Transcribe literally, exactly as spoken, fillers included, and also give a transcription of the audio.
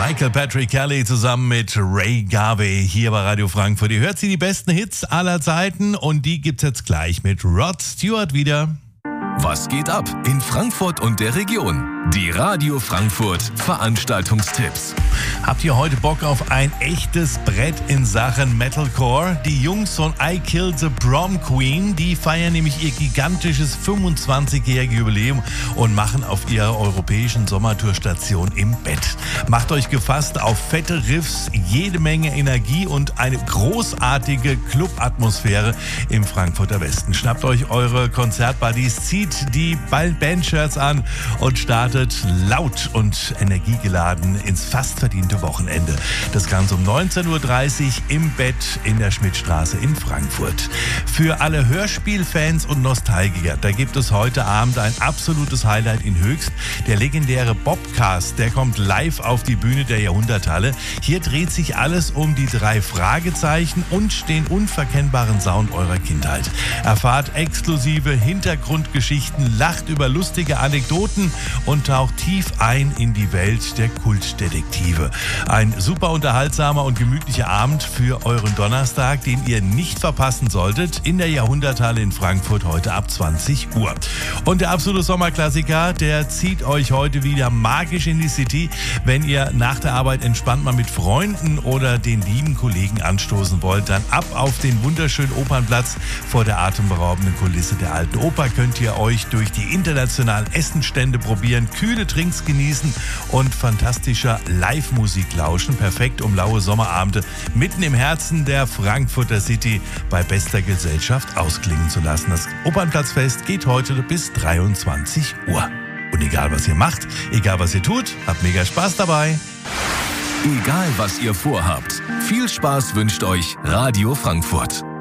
Michael Patrick Kelly zusammen mit Ray Garvey hier bei Radio Frankfurt. Ihr hört sie, die besten Hits aller Zeiten, und die gibt's jetzt gleich mit Rod Stewart wieder. Was geht ab in Frankfurt und der Region? Die Radio Frankfurt Veranstaltungstipps. Habt ihr heute Bock auf ein echtes Brett in Sachen Metalcore? Die Jungs von I Killed the Prom Queen, die feiern nämlich ihr gigantisches fünfundzwanzigjähriges Jubiläum und machen auf ihrer europäischen Sommertourstation im Bett. Macht euch gefasst auf fette Riffs, jede Menge Energie und eine großartige Club-Atmosphäre im Frankfurter Westen. Schnappt euch eure Konzertbuddies, zieht die Bandshirts an und startet laut und energiegeladen ins fast verdiente Wochenende. Das Ganze um neunzehn Uhr dreißig im Bett in der Schmidtstraße in Frankfurt. Für alle Hörspielfans und Nostalgiker, da gibt es heute Abend ein absolutes Highlight in Höchst. Der legendäre Bobcast, der kommt live auf die Bühne der Jahrhunderthalle. Hier dreht sich alles um die drei Fragezeichen und den unverkennbaren Sound eurer Kindheit. Erfahrt exklusive Hintergrundgeschichten, lacht über lustige Anekdoten und taucht tief ein in die Welt der Kultdetektive. Ein super unterhaltsamer und gemütlicher Abend für euren Donnerstag, den ihr nicht verpassen solltet, in der Jahrhunderthalle in Frankfurt heute ab zwanzig Uhr. Und der absolute Sommerklassiker, der zieht euch heute wieder magisch in die City, wenn ihr nach der Arbeit entspannt mal mit Freunden oder den lieben Kollegen anstoßen wollt. Dann ab auf den wunderschönen Opernplatz. Vor der atemberaubenden Kulisse der Alten Oper könnt ihr euch durch die internationalen Essenstände probieren, kühle Trinks genießen und fantastischer Live-Musik lauschen. Perfekt, um laue Sommerabende mitten im Herzen der Frankfurter City bei bester Gesellschaft ausklingen zu lassen. Das Opernplatzfest geht heute bis dreiundzwanzig Uhr. Und egal was ihr macht, egal was ihr tut, habt mega Spaß dabei. Egal was ihr vorhabt, viel Spaß wünscht euch Radio Frankfurt.